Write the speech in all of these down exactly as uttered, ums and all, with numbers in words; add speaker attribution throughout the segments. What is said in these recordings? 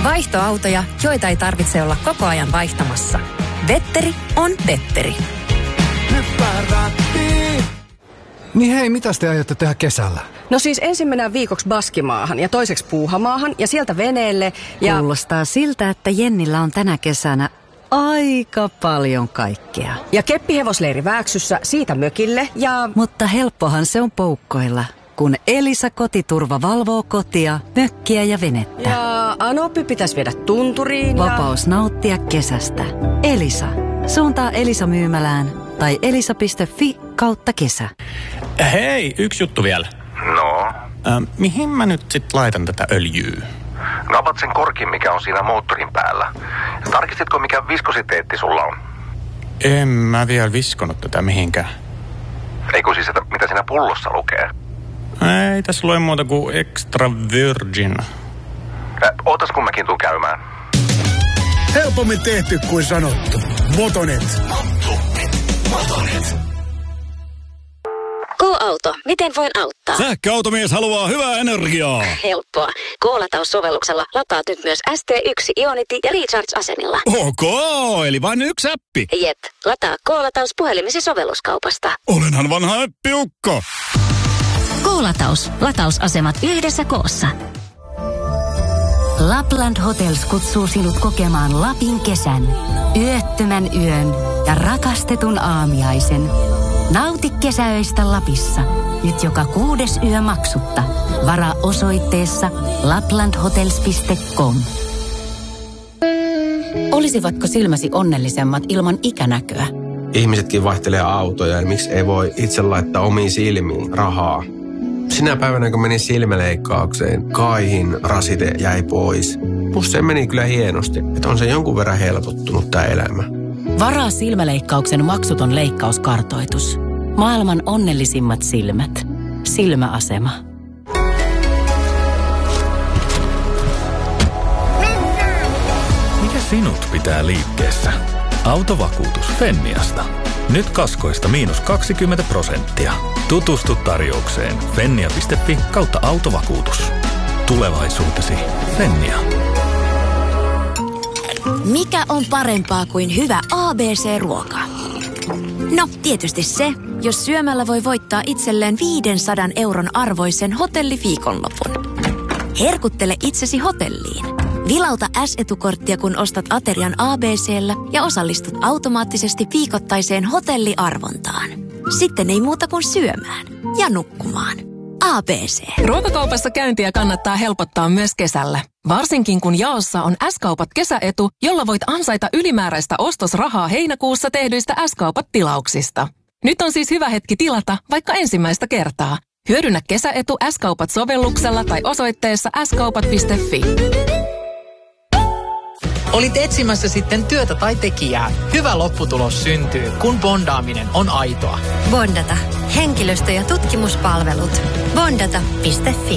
Speaker 1: Vaihtoautoja, joita ei tarvitse olla koko ajan vaihtamassa. Vetteri on Petteri.
Speaker 2: Hyppää rattiin.
Speaker 3: Niin hei, mitäs te aiotte tehdä kesällä?
Speaker 4: No siis ensin mennään viikoksi Baskimaahan ja toiseksi Puuhamaahan ja sieltä veneelle ja...
Speaker 5: Kuulostaa siltä, että Jennillä on tänä kesänä aika paljon kaikkea.
Speaker 4: Ja keppihevosleiri Vääksyssä, siitä mökille ja...
Speaker 5: Mutta helppohan se on poukkoilla, kun Elisa Kotiturva valvoo kotia, mökkiä ja venettä.
Speaker 4: Ja Anoppi pitäisi viedä tunturiin ja...
Speaker 5: Vapaus nauttia kesästä. Elisa. Suuntaa Elisa myymälään tai elisa piste fi kautta kesä.
Speaker 6: Hei, yksi juttu vielä.
Speaker 7: No?
Speaker 6: Äh, mihin mä nyt sit laitan tätä öljyä?
Speaker 7: No avat sen korkin, mikä on siinä moottorin päällä. Tarkistitko, mikä viskositeetti sulla on?
Speaker 6: En mä vielä viskonut tätä mihinkään.
Speaker 7: Eikö siis, että mitä siinä pullossa lukee?
Speaker 6: Ei tässä lue muuta kuin extra virgin.
Speaker 7: Äh, ootas kun mäkin tuun käymään.
Speaker 2: Helpommin tehty kuin sanottu. Motonet. Motonet.
Speaker 8: K-auto. Miten voin auttaa?
Speaker 9: Sähköautomies haluaa hyvää energiaa.
Speaker 8: Helppoa. K-lataussovelluksella lataat nyt myös S T yksi Ionity ja Recharge-asemilla.
Speaker 9: Ok, eli vain yksi appi.
Speaker 8: Jep. Lataa K-lataus puhelimesi sovelluskaupasta.
Speaker 9: Olenhan vanha äppiukko.
Speaker 8: K-lataus. Latausasemat yhdessä koossa.
Speaker 10: Lapland Hotels kutsuu sinut kokemaan Lapin kesän, yöttömän yön ja rakastetun aamiaisen. Nauti kesäöistä Lapissa, nyt joka kuudes yö maksutta. Varaa osoitteessa lapland hotels piste com.
Speaker 11: Olisivatko silmäsi onnellisemmat ilman ikänäköä?
Speaker 12: Ihmisetkin vaihtelee autoja, ja miksi ei voi itse laittaa omiin silmiin rahaa? Sinä päivänä, kun menin silmäleikkaukseen, kaihin rasite jäi pois. Plus se meni kyllä hienosti, että on se jonkun verran helpottunut tämä elämä.
Speaker 11: Varaa silmäleikkauksen maksuton leikkauskartoitus. Maailman onnellisimmat silmät. Silmäasema.
Speaker 13: Mikä sinut pitää liikkeessä? Autovakuutus Fenniasta. Nyt kaskoista miinus kaksikymmentä prosenttia. Tutustu tarjoukseen fennia piste fi kautta autovakuutus. Tulevaisuutesi Fennia.
Speaker 10: Mikä on parempaa kuin hyvä A B C-ruoka? No, tietysti se, jos syömällä voi voittaa itselleen viisisataa euron arvoisen hotelliviikonlopun. Herkuttele itsesi hotelliin. Vilauta S-etukorttia, kun ostat aterian A B C:llä ja osallistut automaattisesti viikoittaiseen hotelliarvontaan. Sitten ei muuta kuin syömään ja nukkumaan. A B C.
Speaker 14: Ruokakaupassa käyntiä kannattaa helpottaa myös kesällä. Varsinkin kun jaossa on S-kaupat kesäetu, jolla voit ansaita ylimääräistä ostosrahaa heinäkuussa tehdyistä S-kaupat-tilauksista. Nyt on siis hyvä hetki tilata vaikka ensimmäistä kertaa. Hyödynnä kesäetu S-kaupat-sovelluksella tai osoitteessa s kaupat piste fi.
Speaker 15: Olit etsimässä sitten työtä tai tekijää. Hyvä lopputulos syntyy, kun bondaaminen on aitoa.
Speaker 10: Bondata. Henkilöstö- ja tutkimuspalvelut. bondata piste fi.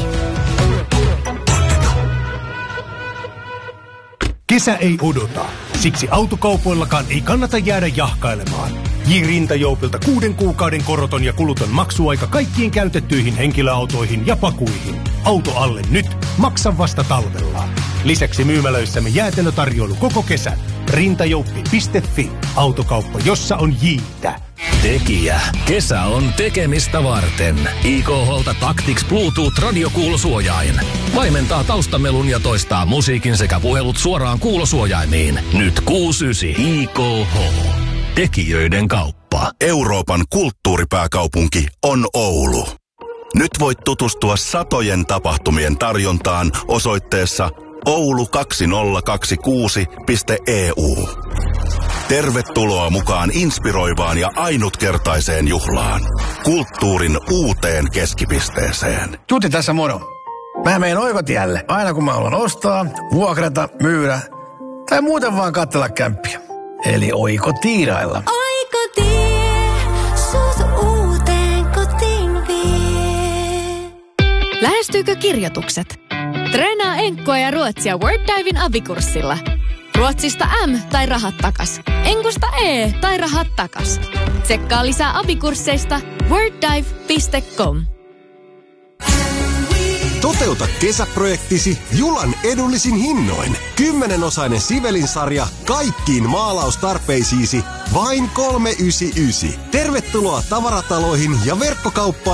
Speaker 2: Kesä ei odota. Siksi autokaupoillakaan ei kannata jäädä jahkailemaan. J. Rintajoupilta kuuden kuukauden koroton ja kuluton maksuaika kaikkiin käytettyihin henkilöautoihin ja pakuihin. Auto alle nyt, maksa vasta talvella. Lisäksi myymälöissämme jäätelötarjoilu koko kesän. rintajouppi piste fi. Autokauppa, jossa on jiitä.
Speaker 16: Tekijä. Kesä on tekemistä varten. I K H:lta Tactics Bluetooth-radiokuulosuojain. Vaimentaa taustamelun ja toistaa musiikin sekä puhelut suoraan kuulosuojaimiin. Nyt kuusikymmentäyhdeksän I K H. Tekijöiden kauppa.
Speaker 17: Euroopan kulttuuripääkaupunki on Oulu. Nyt voit tutustua satojen tapahtumien tarjontaan osoitteessa oulu kaksituhattakaksikymmentäkuusi piste e u. Tervetuloa mukaan inspiroivaan ja ainutkertaiseen juhlaan. Kulttuurin uuteen keskipisteeseen.
Speaker 18: Tuti tässä moro. Mä menen oikotielle aina kun mä haluan ostaa, vuokrata, myydä tai muuten vaan katsella kämppiä. Eli oikotiirailla.
Speaker 10: Oikotie, suutu uuteen kotiin vie.
Speaker 19: Lähestyykö kirjoitukset? Treenaa enkkua ja ruotsia WordDiven abikurssilla. Ruotsista M tai rahat takas. Enkusta E tai rahat takas. Tsekkaa lisää abikursseista worddive piste com.
Speaker 20: Toteuta kesäprojektisi Julan edullisin hinnoin. Kymmenenosainen Sivelin-sarja kaikkiin maalaustarpeisiisi vain kolme yhdeksänkymmentäyhdeksän. Tervetuloa tavarataloihin ja verkkokauppaan